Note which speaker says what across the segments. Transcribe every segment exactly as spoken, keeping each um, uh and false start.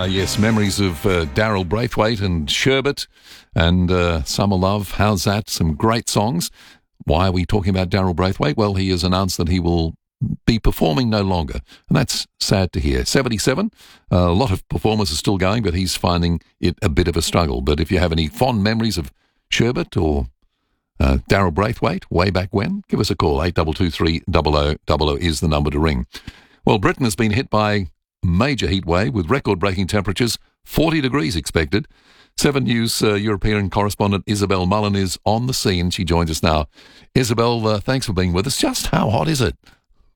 Speaker 1: yes, memories of uh, Daryl Braithwaite and Sherbet and uh, Summer Love. How's that? Some great songs. Why are we talking about Daryl Braithwaite? Well, he has announced that he will be performing no longer, and that's sad to hear. seventy-seven, uh, a lot of performers are still going, but he's finding it a bit of a struggle. But if you have any fond memories of Sherbet or uh, Daryl Braithwaite way back when, give us a call. eight two two three zero zero zero zero is the number to ring. Well, Britain has been hit by major heat wave with record-breaking temperatures, forty degrees expected. Seven News uh, European correspondent Isabel Mullen is on the scene. She joins us now. Isabel, uh, thanks for being with us. Just how hot is it?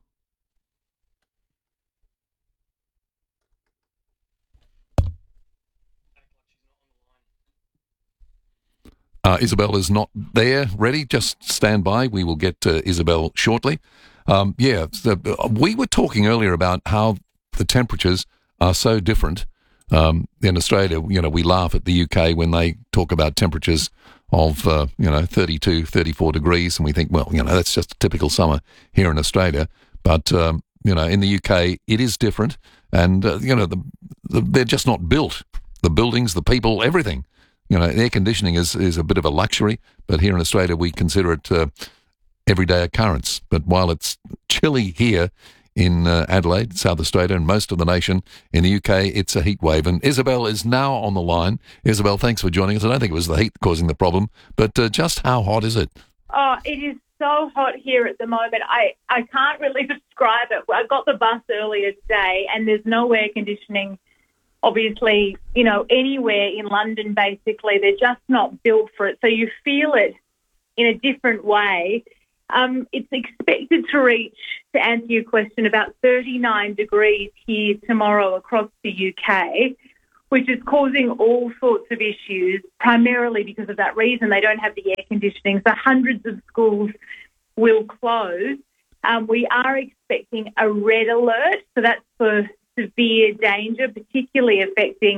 Speaker 1: Uh, Isabel is not there, ready. Just stand by. We will get to Isabel shortly. Um, yeah, so, uh, we were talking earlier about how the temperatures are so different. Um, in Australia, you know, we laugh at the U K when they talk about temperatures of, uh, you know, thirty-two, thirty-four degrees, and we think, well, you know, that's just a typical summer here in Australia. But, um, you know, in the U K, it is different, and, uh, you know, the, the, they're just not built. The buildings, the people, everything. You know, air conditioning is, is a bit of a luxury, but here in Australia, we consider it uh, everyday occurrence. But while it's chilly here in uh, Adelaide, South Australia, and most of the nation, in the U K, it's a heat wave. And Isabel is now on the line. Isabel, thanks for joining us. I don't think it was the heat causing the problem, but uh, just how hot is it?
Speaker 2: Oh, it is so hot here at the moment. I, I can't really describe it. I got the bus earlier today, and there's no air conditioning. Obviously, you know, anywhere in London, basically, they're just not built for it. So you feel it in a different way. Um, it's expected to reach, to answer your question, about thirty-nine degrees here tomorrow across the U K, which is causing all sorts of issues, primarily because of that reason. They don't have the air conditioning. So hundreds of schools will close. Um, we are expecting a red alert. So that's for severe danger, particularly affecting,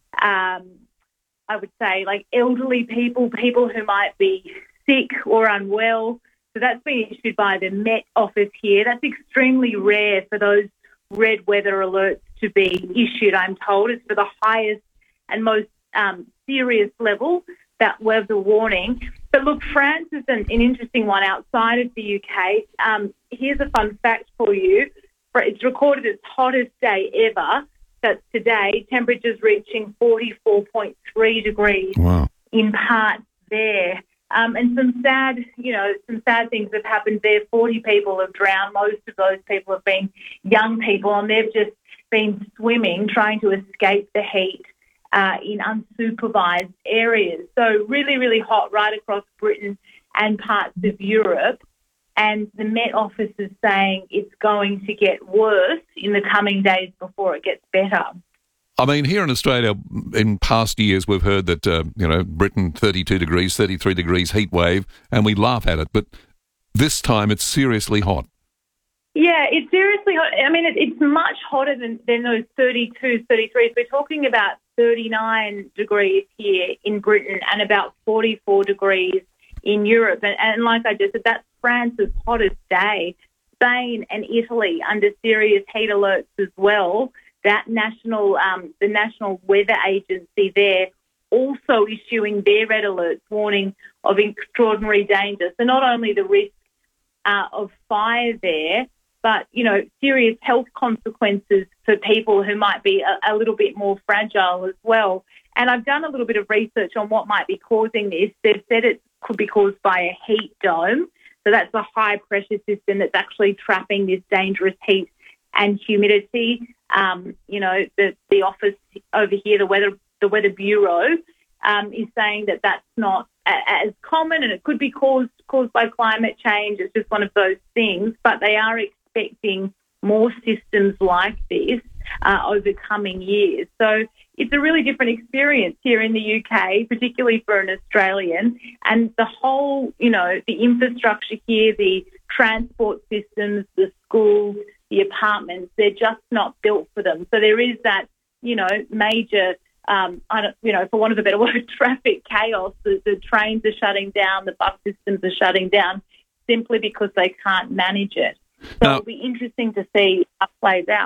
Speaker 2: um, I would say, like elderly people, people who might be sick or unwell. So that's been issued by the Met Office here. That's extremely rare for those red weather alerts to be issued, I'm told. It's for the highest and most um, serious level, that weather warning. But look, France is an, an interesting one outside of the U K. Um, here's a fun fact for you. It's recorded its hottest day ever. That's today. Temperatures reaching forty-four point three degrees
Speaker 1: Wow.
Speaker 2: in parts there. Um, and some sad, you know, some sad things have happened there. forty people have drowned. Most of those people have been young people, and they've just been swimming, trying to escape the heat uh, in unsupervised areas. So really, really hot right across Britain and parts of Europe. And the Met Office is saying it's going to get worse in the coming days before it gets better.
Speaker 1: I mean, here in Australia, in past years, we've heard that, uh, you know, Britain, thirty-two degrees, thirty-three degrees heat wave, and we laugh at it. But this time it's seriously hot.
Speaker 2: Yeah, it's seriously hot. I mean, it, it's much hotter than, than those thirty-two, thirty-threes. We're talking about thirty-nine degrees here in Britain and about forty-four degrees in Europe. And, and like I just said, that's France's hottest day. Spain and Italy under serious heat alerts as well. That national, um, the National Weather Agency there also issuing their red alerts, warning of extraordinary danger. So not only the risk uh, of fire there, but, you know, serious health consequences for people who might be a, a little bit more fragile as well. And I've done a little bit of research on what might be causing this. They've said it could be caused by a heat dome. So that's a high-pressure system that's actually trapping this dangerous heat and humidity. Um, you know, the, the office over here, the weather the Weather Bureau, um, is saying that that's not a, as common, and it could be caused caused by climate change. It's just one of those things. But they are expecting more systems like this uh, over coming years. So it's a really different experience here in the U K, particularly for an Australian. And the whole, you know, the infrastructure here, the transport systems, the schools, the apartments, they're just not built for them. So there is that, you know, major, um, I don't, you know, for want of a better word, traffic chaos. The, the trains are shutting down, the bus systems are shutting down simply because they can't manage it. So
Speaker 1: Now,
Speaker 2: it'll be interesting to see how it plays out.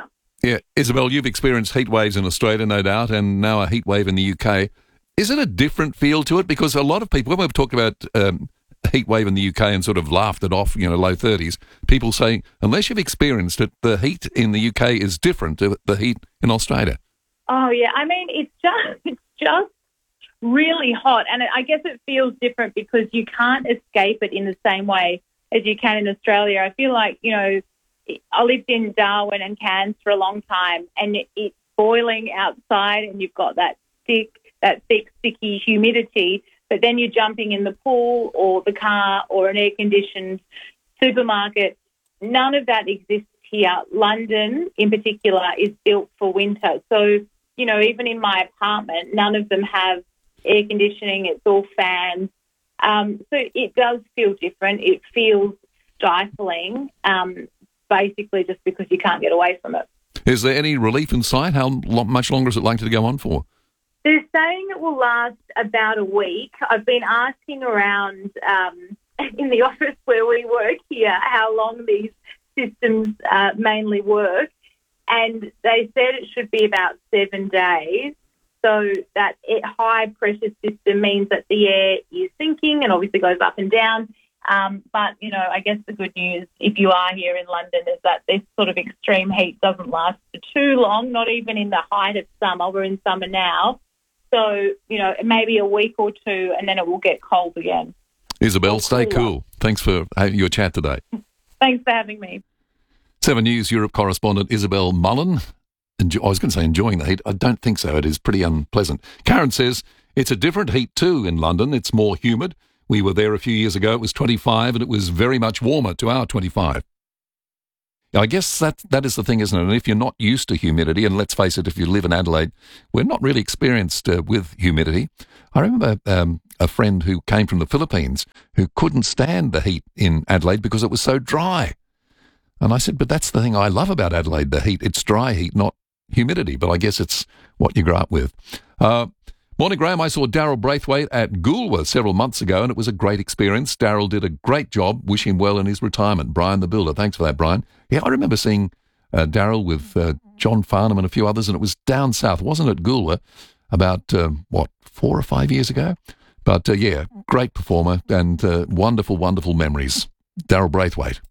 Speaker 1: Yeah, Isabel, you've experienced heat waves in Australia, no doubt, and now a heat wave in the U K. Is it a different feel to it? Because a lot of people, when we've talked about um, a heat wave in the U K and sort of laughed it off, you know, low thirties, people saying, unless you've experienced it, the heat in the U K is different to the heat in Australia.
Speaker 2: Oh, yeah. I mean, it's just, it's just really hot. And I guess it feels different because you can't escape it in the same way as you can in Australia. I feel like, you know, I lived in Darwin and Cairns for a long time, and it's boiling outside and you've got that thick, that thick, sticky humidity, but then you're jumping in the pool or the car or an air-conditioned supermarket. None of that exists here. London, in particular, is built for winter. So, you know, even in my apartment, none of them have air conditioning. It's all fans. Um, so it does feel different. It feels stifling, um, basically just because you can't get away from it.
Speaker 1: Is there any relief in sight? How lo- much longer is it likely to go on for?
Speaker 2: They're saying it will last about a week. I've been asking around um, in the office where we work here how long these systems uh, mainly work, and they said it should be about seven days. So that high-pressure system means that the air is sinking and obviously goes up and down. Um, but, you know, I guess the good news, if you are here in London, is that this sort of extreme heat doesn't last for too long, not even in the height of summer. We're in summer now. So, you know, maybe a week or two and then it will get cold again.
Speaker 1: Isabel, stay cool. Thanks for having your chat today.
Speaker 2: Thanks for having me.
Speaker 1: Seven News Europe correspondent Isabel Mullen. Enjoy, I was going to say enjoying the heat. I don't think so. It is pretty unpleasant. Karen says it's a different heat too in London. It's more humid. We were there a few years ago. It was twenty-five and it was very much warmer to our twenty-five. I guess that that is the thing, isn't it? And if you're not used to humidity, and let's face it, if you live in Adelaide, we're not really experienced uh, with humidity. I remember um, a friend who came from the Philippines who couldn't stand the heat in Adelaide because it was so dry. And I said, but that's the thing I love about Adelaide, the heat. It's dry heat, not humidity. But I guess it's what you grow up with. Uh, Morning, Graham. I saw Daryl Braithwaite at Goolwa several months ago, and it was a great experience. Daryl did a great job. Wish him well in his retirement. Brian the Builder. Thanks for that, Brian. Yeah, I remember seeing uh, Daryl with uh, John Farnham and a few others, and it was down south, wasn't it, Goolwa, about, uh, what, four or five years ago? But, uh, yeah, great performer and uh, wonderful, wonderful memories. Daryl Braithwaite.